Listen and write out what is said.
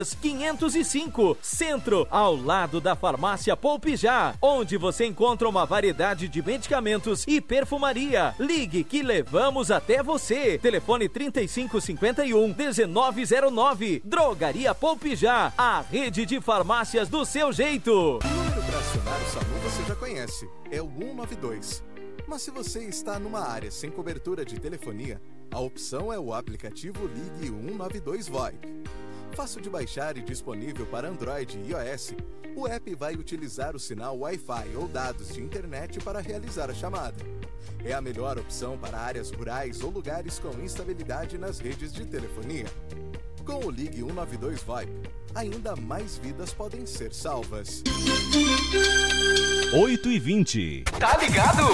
505, Centro, ao lado da Farmácia Poupe Já, onde você encontra uma variedade de medicamentos e perfumaria. Ligue que levamos até você. Telefone 3551-1909. Drogaria Poupe Já, a rede de farmácias do seu jeito. O número para acionar o SAMU você já conhece, é o 192. Mas se você está numa área sem cobertura de telefonia, a opção é o aplicativo Ligue 192 VoIP. Fácil de baixar e disponível para Android e iOS, o app vai utilizar o sinal Wi-Fi ou dados de internet para realizar a chamada. É a melhor opção para áreas rurais ou lugares com instabilidade nas redes de telefonia. Com o Ligue 192 VoIP, ainda mais vidas podem ser salvas. 8h20. Tá ligado?